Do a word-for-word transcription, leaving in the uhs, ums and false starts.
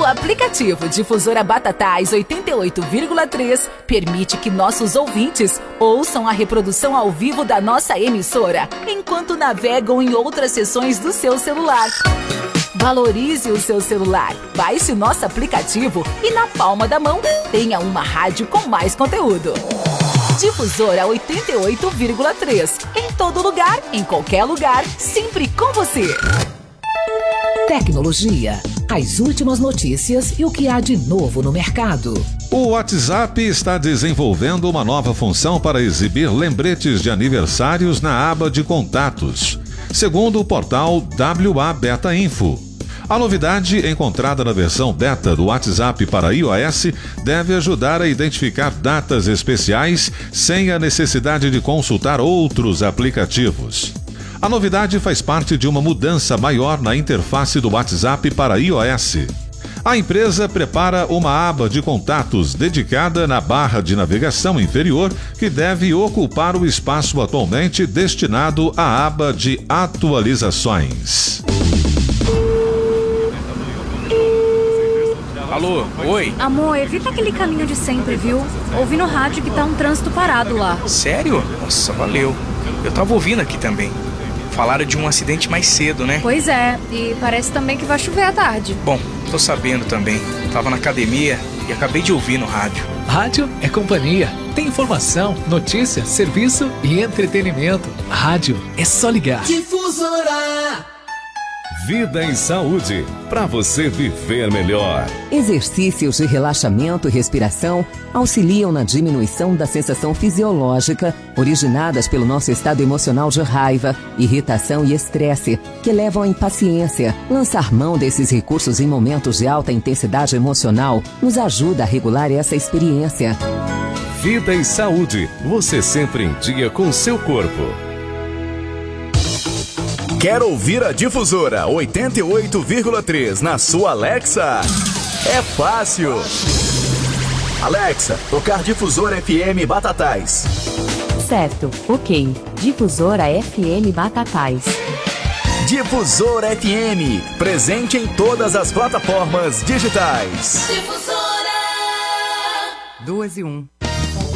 aplicativo Difusora Batatais oitenta e oito vírgula três permite que nossos ouvintes ouçam a reprodução ao vivo da nossa emissora, enquanto navegam em outras seções do seu celular. Valorize o seu celular, baixe nosso aplicativo e na palma da mão tenha uma rádio com mais conteúdo. Difusora oitenta e oito vírgula três, em todo lugar, em qualquer lugar, sempre com você. Tecnologia, as últimas notícias e o que há de novo no mercado. O WhatsApp está desenvolvendo uma nova função para exibir lembretes de aniversários na aba de contatos, segundo o portal W A Beta Info. A novidade, encontrada na versão beta do WhatsApp para iOS, deve ajudar a identificar datas especiais sem a necessidade de consultar outros aplicativos. A novidade faz parte de uma mudança maior na interface do WhatsApp para iOS. A empresa prepara uma aba de contatos dedicada na barra de navegação inferior, que deve ocupar o espaço atualmente destinado à aba de atualizações. Alô, oi? Amor, evita aquele caminho de sempre, viu? Ouvi no rádio que tá um trânsito parado lá. Sério? Nossa, valeu. Eu tava ouvindo aqui também. Falaram de um acidente mais cedo, né? Pois é, e parece também que vai chover à tarde. Bom, tô sabendo também. Tava na academia e acabei de ouvir no rádio. Rádio é companhia. Tem informação, notícia, serviço e entretenimento. Rádio é só ligar. Difusora. Vida e saúde, para você viver melhor. Exercícios de relaxamento e respiração auxiliam na diminuição da sensação fisiológica originadas pelo nosso estado emocional de raiva, irritação e estresse, que levam à impaciência. Lançar mão desses recursos em momentos de alta intensidade emocional nos ajuda a regular essa experiência. Vida e saúde, você sempre em dia com seu corpo. Quer ouvir a Difusora oitenta e oito vírgula três na sua Alexa? É fácil. Alexa, tocar Difusora F M Batatais. Certo, ok. Difusora F M Batatais. Difusora F M, presente em todas as plataformas digitais. Difusora. Duas e um.